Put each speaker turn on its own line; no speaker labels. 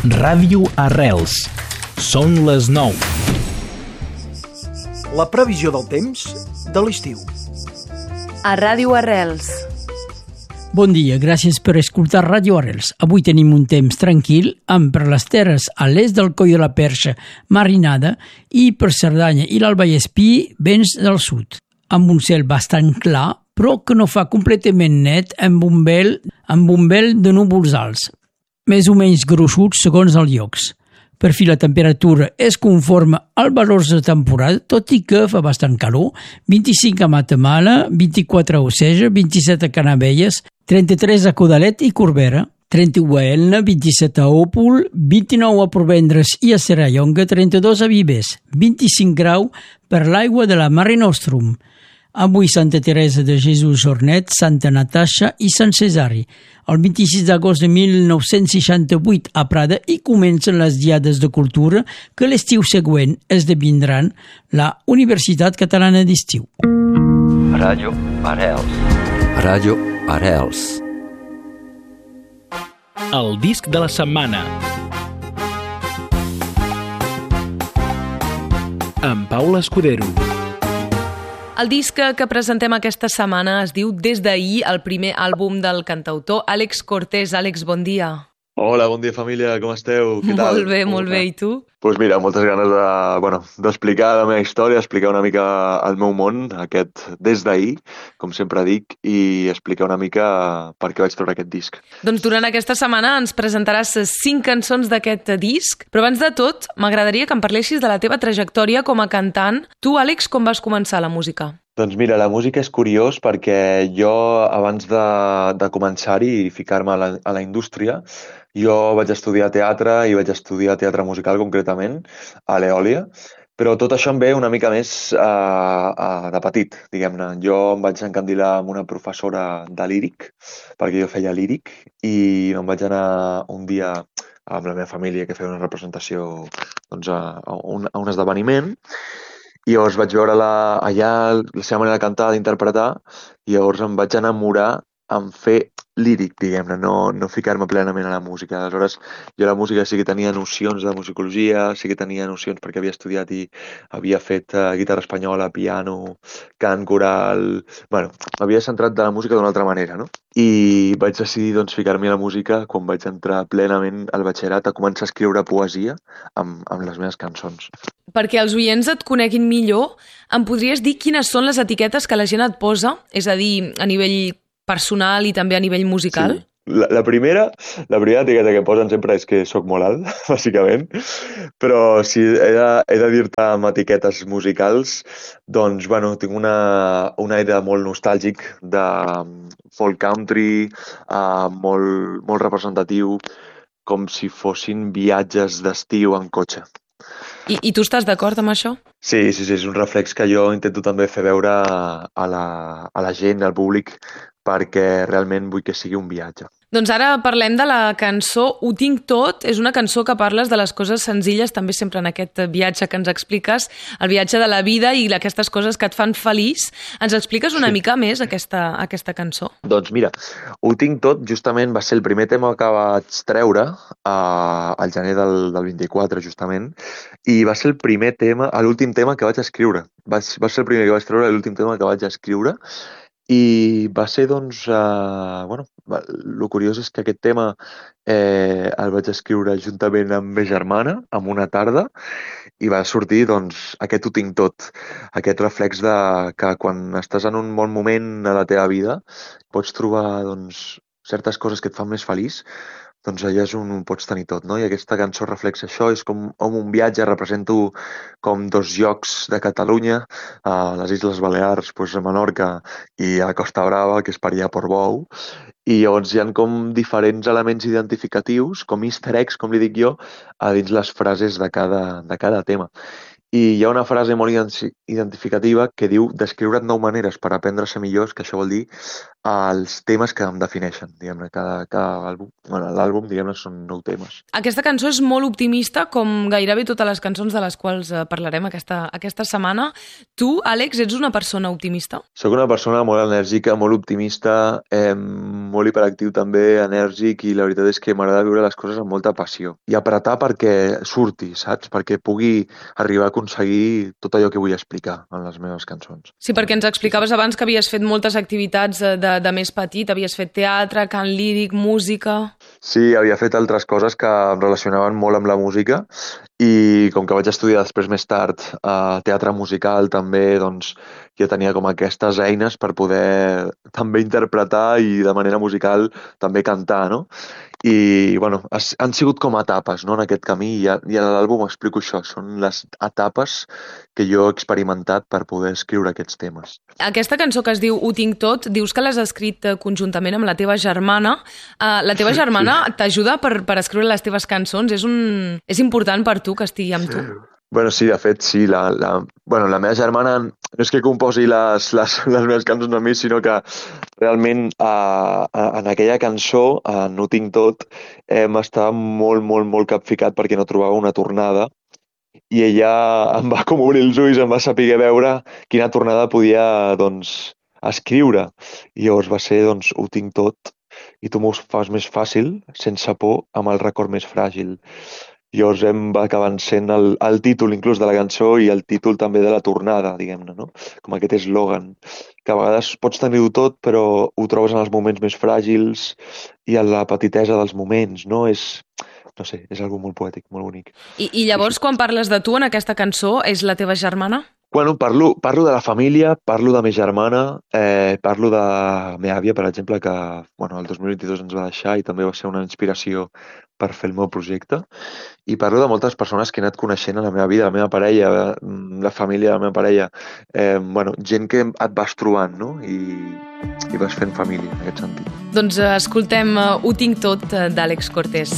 Ràdio Arrels. Són les 9.
La previsió del temps de l'estiu.
A Ràdio Arrels.
Bon dia, gràcies per escoltar Ràdio Arrels. Avui tenim un temps tranquil, amb per les terres a l'est del Coll de la Perxa marinada i per Cerdanya i l'Alt Vallespí vents del sud, amb un cel bastant clar, però que no fa completament net amb un vel de núvols alts, més o menys gruixuts segons els llocs. Per fi la temperatura és conforme als valors de temporada, tot i que fa bastant calor, 25 a Matamala, 24 a Oceja, 27 a Canavelles, 33 a Codalet i Corbera, 31 a Elna, 27 a Òpol, 29 a Provendres i a Serrallonga, 32 a Vives, 25 grau per l'aigua de la Mare Nostrum. Avui Santa Teresa de Jesús Jornet, Santa Natasha i Sant Cesari. El 26 d'agost de 1968 a Prada i comencen les diades de cultura que l'estiu següent esdevindran la Universitat Catalana d'Estiu.
Ràdio Arrels. Ràdio Arrels.
El disc de la setmana. Amb Paula Escudero.
El disc que presentem aquesta setmana es diu Des d'ahir, el primer àlbum del cantautor Àlex Cortés. Àlex, bon dia.
Hola, bon dia família, com esteu? Què tal?
Molt bé, i tu?
Doncs mira, moltes ganes d'explicar la meva història, explicar una mica el meu món, aquest Des d'ahir, com sempre dic, i explicar una mica per què vaig treure aquest disc.
Doncs durant aquesta setmana ens presentaràs 5 cançons d'aquest disc, però abans de tot m'agradaria que em parlessis de la teva trajectòria com a cantant. Tu, Àlex, com vas començar la música?
Doncs mira, la música és curiós perquè jo, abans de començar-hi i ficar-me a la indústria, jo vaig estudiar teatre i vaig estudiar teatre musical concretament a l'Eòlia, però tot això em ve una mica més de petit, diguem-ne. Jo em vaig encandilar amb una professora de líric, perquè jo feia líric, i me'n vaig anar un dia amb la meva família que feia una representació doncs, a un esdeveniment, i llavors vaig veure allà la seva manera de cantar, d'interpretar, i llavors em vaig enamorar en fer líric, diguem-ne, no ficar-me plenament a la música. Aleshores, jo la música sí que tenia nocions de musicologia, sí que tenia nocions perquè havia estudiat i havia fet guitarra espanyola, piano, cant coral... Bueno, m'havia centrat de la música d'una altra manera, no? I vaig decidir doncs, ficar-me a la música quan vaig entrar plenament al batxillerat a començar a escriure poesia amb les meves cançons.
Perquè els oients et coneguin millor, em podries dir quines són les etiquetes que la gent et posa? És a dir, a nivell personal i també a nivell musical?
Sí. La primera etiqueta que posen sempre és que sóc molt alt, bàsicament, però si he de dir-te amb etiquetes musicals, doncs, bueno, tinc una idea molt nostàlgic de folk country, molt representatiu, com si fossin viatges d'estiu en cotxe.
I tu estàs d'acord amb això?
Sí, és un reflex que jo intento també fer veure a la gent, al públic, perquè realment vull que sigui un viatge.
Doncs ara parlem de la cançó Ho tinc tot. És una cançó que parles de les coses senzilles, també sempre en aquest viatge que ens expliques, el viatge de la vida i aquestes coses que et fan feliç. Ens expliques una mica més aquesta cançó?
Doncs mira, Ho tinc tot justament va ser el primer tema que vaig treure al gener del 24, justament, i va ser l'últim tema que vaig escriure. Va ser el primer que vaig treure i l'últim tema que vaig escriure. I va ser, doncs, el curiós és que aquest tema el vaig escriure juntament amb ma germana, en una tarda, i va sortir, doncs, aquest Ho tinc tot, aquest reflex de que quan estàs en un bon moment a la teva vida pots trobar, doncs, certes coses que et fan més feliç, doncs allà és on ho pots tenir tot, no? I aquesta cançó reflexa això, és com un viatge, represento com 2 llocs de Catalunya, a les Isles Balears, doncs a Menorca i a Costa Brava, que és per allà a Portbou, i llavors hi ha com diferents elements identificatius, com easter eggs, com li dic jo, a dins les frases de cada tema. i hi ha una frase molt identificativa que diu descriure't 9 maneres per aprendre a ser millors, que això vol dir els temes que em defineixen, diguem-ne, cada àlbum. Bueno, l'àlbum, diguem-ne, són 9 temes.
Aquesta cançó és molt optimista, com gairebé totes les cançons de les quals parlarem aquesta setmana. Tu, Àlex, ets una persona optimista?
Soc una persona molt enèrgica, molt optimista, molt hiperactiu també, enèrgic, i la veritat és que m'agrada viure les coses amb molta passió. I apretar perquè surti, saps? Perquè pugui arribar a aconseguir tot allò que vull explicar en les meves cançons.
Sí, perquè ens explicaves abans que havies fet moltes activitats de més petit, havies fet teatre, cant líric, música...
Sí, havia fet altres coses que em relacionaven molt amb la música i com que vaig estudiar després més tard teatre musical també, doncs jo tenia com aquestes eines per poder també interpretar i de manera musical també cantar, no? I, bueno, han sigut com etapes, no?, en aquest camí, i a l'àlbum explico això, són les etapes que jo he experimentat per poder escriure aquests temes.
Aquesta cançó que es diu Ho tinc tot, dius que l'has escrit conjuntament amb la teva germana. La teva germana t'ajuda per escriure les teves cançons? És important per tu que estigui amb tu?
Bueno, sí, de fet, sí. La meva germana no és que composi les meves cançons amb mi, sinó que realment en aquella cançó, en Ho tinc tot, estava molt, molt, molt capficat perquè no trobava una tornada, i ella em va com obrir els ulls, em va saber veure quina tornada podia, doncs, escriure. I llavors va ser, doncs, Ho tinc tot, i tu m'ho fas més fàcil, sense por, amb el record més fràgil. Llavors va acabant sent el títol inclús de la cançó i el títol també de la tornada, diguem-ne, no? Com aquest eslògan, que a vegades pots tenir-ho tot, però ho trobes en els moments més fràgils i en la petitesa dels moments, no? No sé, és algo molt poètic, molt bonic.
I llavors, quan parles de tu en aquesta cançó, és la teva germana?
Bueno, parlo de la família, parlo de ma germana, parlo de la meva àvia, per exemple, que el 2022 ens va deixar i també va ser una inspiració per fer el meu projecte. I parlo de moltes persones que he anat coneixent a la meva vida, la meva parella, la família de la meva parella, gent que et vas trobant, no? I vas fent família, en aquest sentit.
Doncs escoltem Ho tinc tot, d'Àlex Cortés.